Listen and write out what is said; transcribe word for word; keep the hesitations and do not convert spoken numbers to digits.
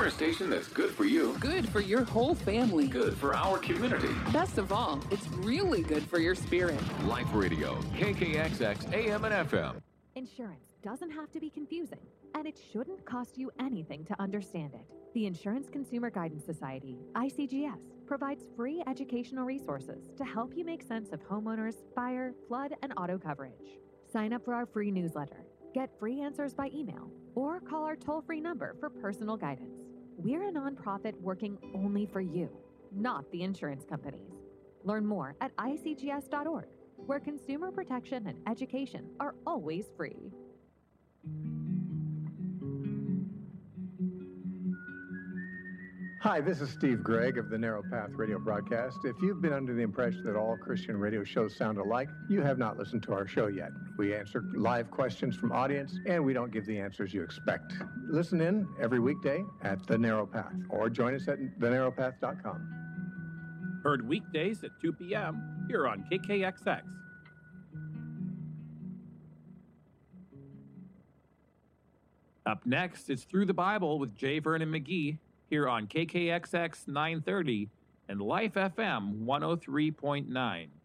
insurance station that's good for you. Good for your whole family. Good for our community. Best of all, it's really good for your spirit. Life Radio, K K X X, A M and F M. Insurance doesn't have to be confusing, and it shouldn't cost you anything to understand it. The Insurance Consumer Guidance Society, I C G S, provides free educational resources to help you make sense of homeowners, fire, flood, and auto coverage. Sign up for our free newsletter, get free answers by email, or call our toll-free number for personal guidance. We're a nonprofit working only for you, not the insurance companies. Learn more at I C G S dot org, where consumer protection and education are always free. Hi, this is Steve Gregg of the Narrow Path radio broadcast. If you've been under the impression that all Christian radio shows sound alike, you have not listened to our show yet. We answer live questions from audience, and we don't give the answers you expect. Listen in every weekday at The Narrow Path, or join us at the narrow path dot com. Heard weekdays at two p.m. here on K K X X. Up next, it's Through the Bible with J. Vernon McGee here on K K X X nine thirty and Life F M one oh three point nine.